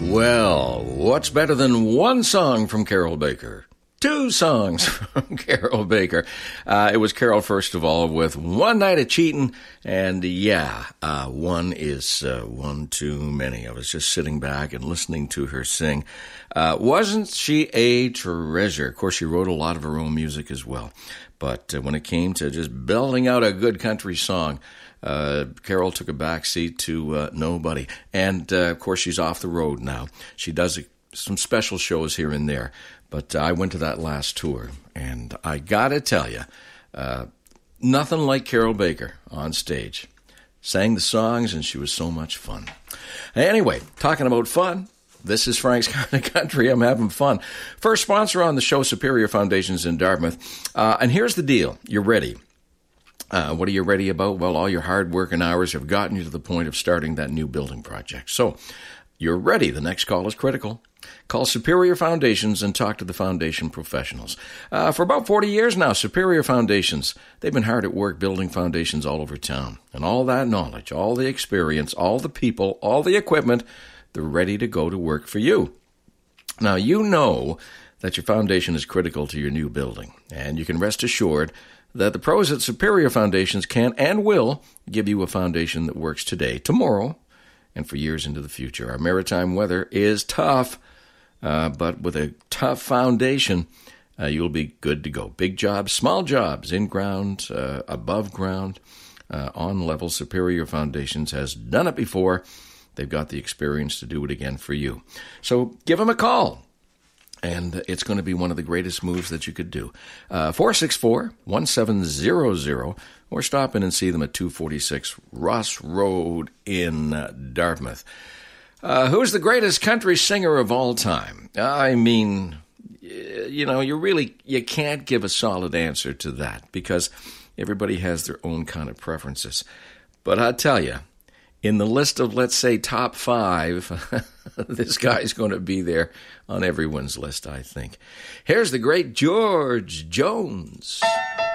Well, what's better than one song from Carol Baker? Two songs from Carol Baker. It was Carol, first of all, with One Night of Cheatin', and one is one too many. I was just sitting back and listening to her sing. Wasn't she a treasure? Of course, she wrote a lot of her own music as well. But when it came to just belting out a good country song, Carol took a backseat to nobody. And, of course, she's off the road now. She does some special shows here and there. But I went to that last tour, and I got to tell you, nothing like Carol Baker on stage. Sang the songs, and she was so much fun. Anyway, talking about fun, this is Frank's Kind of Country. I'm having fun. First sponsor on the show, Superior Foundations in Dartmouth. And here's the deal. You're ready. What are you ready about? Well, all your hard work and hours have gotten you to the point of starting that new building project. So you're ready. The next call is critical. Call Superior Foundations and talk to the foundation professionals. For about 40 years now, Superior Foundations, they've been hard at work building foundations all over town. And all that knowledge, all the experience, all the people, all the equipment, they're ready to go to work for you. Now, you know that your foundation is critical to your new building, and you can rest assured that the pros at Superior Foundations can and will give you a foundation that works today, tomorrow, and for years into the future. Our maritime weather is tough, but with a tough foundation, you'll be good to go. Big jobs, small jobs, in ground, above ground, on level. Superior Foundations has done it before. They've got the experience to do it again for you. So give them a call. And it's going to be one of the greatest moves that you could do. 464-1700, or stop in and see them at 246 Ross Road in Dartmouth. Who's the greatest country singer of all time? I mean, you can't give a solid answer to that because everybody has their own kind of preferences. But I tell you, in the list of, let's say, top 5, this guy's going to be there on everyone's list, I think. Here's the great George Jones.